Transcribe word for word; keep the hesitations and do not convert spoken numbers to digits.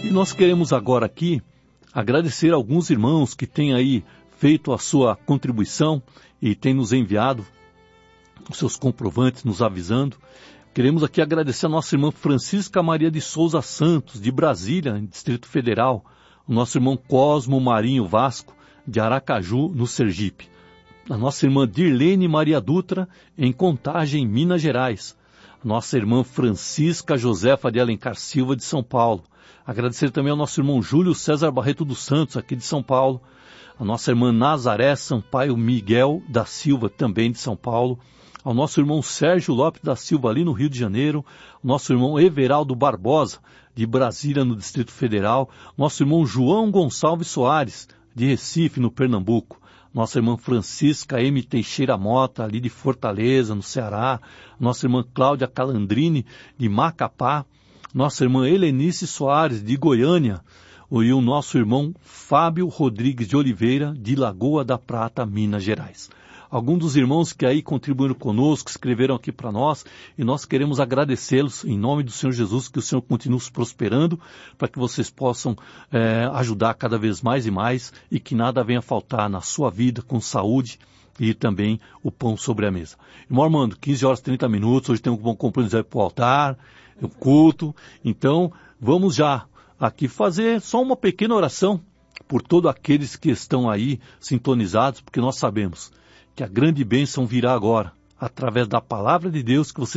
E nós queremos agora aqui agradecer a alguns irmãos que têm aí feito a sua contribuição e têm nos enviado os seus comprovantes, nos avisando. Queremos aqui agradecer a nossa irmã Francisca Maria de Souza Santos, de Brasília, em Distrito Federal, o nosso irmão Cosmo Marinho Vasco, de Aracaju, no Sergipe, a nossa irmã Dirlene Maria Dutra, em Contagem, Minas Gerais, a nossa irmã Francisca Josefa de Alencar Silva, de São Paulo. Agradecer também ao nosso irmão Júlio César Barreto dos Santos, aqui de São Paulo, a nossa irmã Nazaré Sampaio Miguel da Silva, também de São Paulo, ao nosso irmão Sérgio Lopes da Silva, ali no Rio de Janeiro, nosso irmão Everaldo Barbosa, de Brasília, no Distrito Federal, nosso irmão João Gonçalves Soares, de Recife, no Pernambuco, nossa irmã Francisca M. Teixeira Mota, ali de Fortaleza, no Ceará, nossa irmã Cláudia Calandrini, de Macapá, nossa irmã Helenice Soares, de Goiânia, e o nosso irmão Fábio Rodrigues de Oliveira, de Lagoa da Prata, Minas Gerais. Alguns dos irmãos que aí contribuíram conosco, escreveram aqui para nós, e nós queremos agradecê-los em nome do Senhor Jesus, que o Senhor continue os prosperando, para que vocês possam é, ajudar cada vez mais e mais, e que nada venha faltar na sua vida, com saúde, e também o pão sobre a mesa. Irmão Armando, quinze horas e trinta minutos, hoje tem um bom compromisso para o altar, o culto, então vamos já aqui fazer só uma pequena oração por todos aqueles que estão aí sintonizados, porque nós sabemos que a grande bênção virá agora, através da palavra de Deus que você